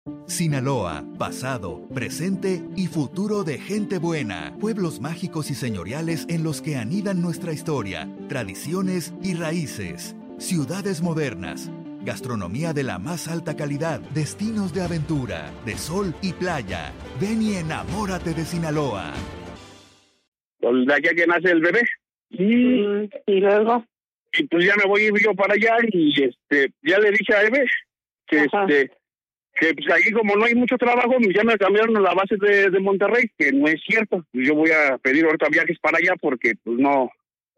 Sinaloa, pasado, presente y futuro de gente buena. Pueblos mágicos y señoriales en los que anidan nuestra historia, tradiciones y raíces. Ciudades modernas. Gastronomía de la más alta calidad. Destinos de aventura, de sol y playa. Ven y enamórate de Sinaloa. De aquí a que nace el bebé. Y luego. Y pues ya me voy yo para allá y ya le dije a Eve que que pues ahí como no hay mucho trabajo, ya me cambiaron a la base de Monterrey, que no es cierto. Yo voy a pedir ahorita viajes para allá porque pues no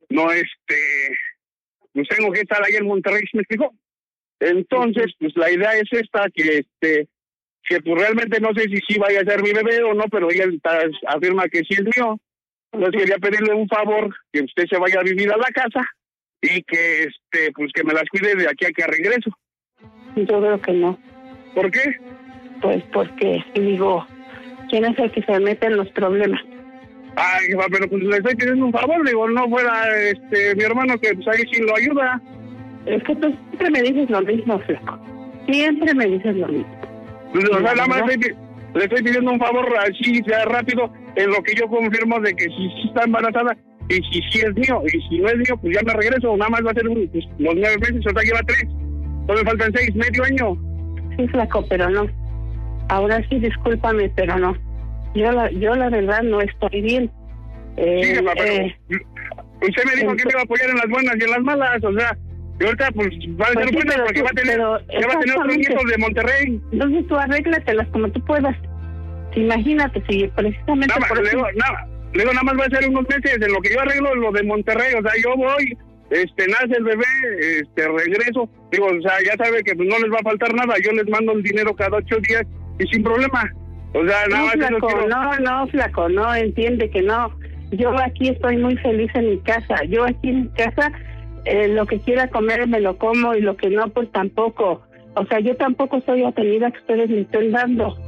pues tengo que estar ahí en Monterrey, ¿me explicó? Entonces, pues la idea es esta, que pues realmente no sé si sí vaya a ser mi bebé o no, pero ella afirma que sí es mío. Entonces quería pedirle un favor, que usted se vaya a vivir a la casa y que pues que me las cuide de aquí a que regreso. Yo creo que no. ¿Por qué? Pues porque, digo, ¿quién es el que se mete en los problemas? Ay, pero pues le estoy pidiendo un favor, digo, no fuera mi hermano que pues ahí sí lo ayuda. Es que tú siempre me dices lo mismo, flaco. Siempre me dices lo mismo. Pues, o sea, nada más le estoy pidiendo un favor así, sea rápido, en lo que yo confirmo de que si está embarazada y si sí es mío, y si no es mío, pues ya me regreso, nada más va a ser los 9 meses, o sea, lleva 3, solo me faltan 6, medio año. Sí, flaco, pero no. Ahora sí, discúlpame, pero no. Yo la verdad no estoy bien. Sí, pero usted me dijo que me iba a apoyar en las buenas y en las malas, o sea, y ahorita pues va a ser buena porque va a tener otros nietos de Monterrey. Entonces tú arréglatelas como tú puedas. Imagínate, si precisamente luego nada más va a ser unos meses en lo que yo arreglo lo de Monterrey, o sea, yo voy, nace el bebé, regreso, digo, o sea, ya sabe que pues no les va a faltar nada, yo les mando el dinero cada 8 días y sin problema, o sea, nada más flaco, no, flaco, no, entiende que no, yo aquí estoy muy feliz en mi casa, yo aquí en mi casa, lo que quiera comer me lo como y lo que no, pues tampoco, o sea, yo tampoco soy atenida que ustedes me estén dando,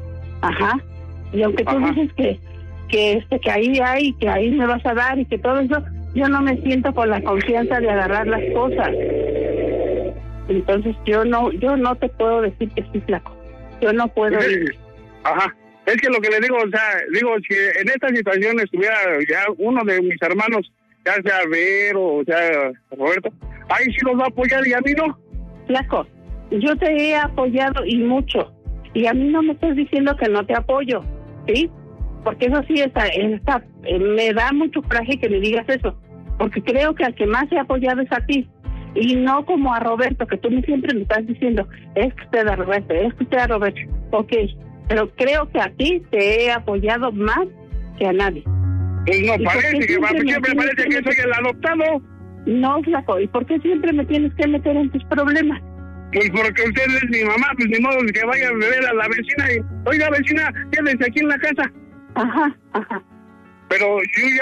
y aunque tú dices que ahí hay, que ahí me vas a dar y que todo eso, yo no me siento con la confianza de agarrar las cosas. Entonces yo no te puedo decir que sí, flaco. Yo no puedo ir. Es que lo que le digo, o sea, digo que en esta situación estuviera ya uno de mis hermanos, ya sea Vero, o sea Roberto, ahí sí los va a apoyar y a mí no. Flaco, yo te he apoyado y mucho, y a mí no me estás diciendo que no te apoyo, ¿sí? Porque eso sí me da mucho coraje que me digas eso, porque creo que al que más he apoyado es a ti, y no como a Roberto, que tú siempre me estás diciendo, es que usted a Roberto, ok, pero creo que a ti te he apoyado más que a nadie. Pues no parece, siempre parece que soy el adoptado. No, flaco, ¿y por qué siempre me tienes que meter en tus problemas? Pues porque usted es mi mamá, pues ni modo que vaya a ver a la vecina y, oiga vecina, quédese aquí en la casa. Pero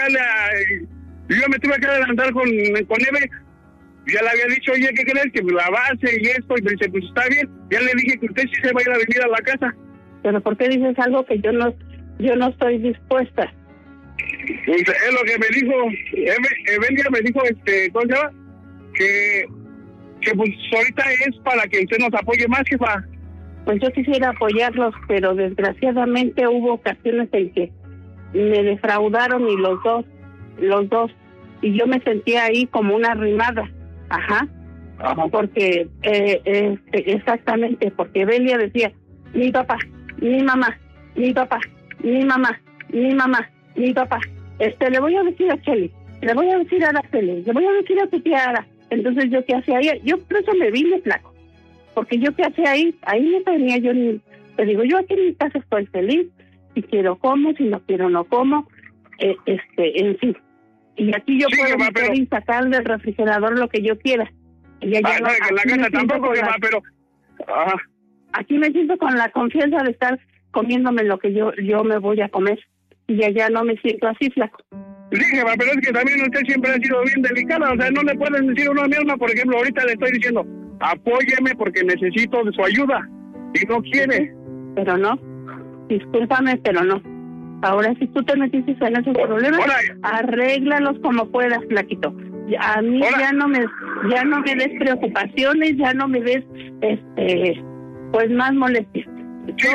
yo me tuve que adelantar con Eve. Ya le había dicho, oye, ¿qué crees? Que la base y esto, y me dice, pues está bien. Ya le dije que usted sí se va a ir a vivir a la casa. Pero ¿por qué dices algo que yo no estoy dispuesta? Pues es lo que me dijo, Evelia me dijo, ¿cómo se llama? Que pues ahorita es para que usted nos apoye más, jefa. Pues yo quisiera apoyarlos, pero desgraciadamente hubo ocasiones en que me defraudaron y los dos, y yo me sentía ahí como una arrimada, porque exactamente, porque Belia decía, mi papá, mi mamá, mi papá, mi mamá, mi mamá, mi papá, le voy a decir a Cheli, le voy a decir a Araceli, le voy a decir a tu tía Ara. Entonces yo qué hacía ahí, yo por eso me vine, flaco, porque yo qué hacía ahí no tenía yo ni, te digo, yo aquí en mi casa estoy feliz, si quiero como, si no quiero no como, en fin, y aquí yo puedo meter y sacar del refrigerador lo que yo quiera. Y allá que en la casa tampoco, pero aquí me siento con la confianza de estar comiéndome lo que yo me voy a comer, y allá no me siento así, flaco. Sí, pero es que también usted siempre ha sido bien delicada, o sea, no le pueden decir a una misma, por ejemplo, ahorita le estoy diciendo, apóyeme porque necesito de su ayuda, y no quiere. Pero no, discúlpame, pero no. Ahora, si tú te metiste en esos problemas, arréglalos como puedas, flaquito. A mí ya no me des preocupaciones, ya no me des, pues más molestias.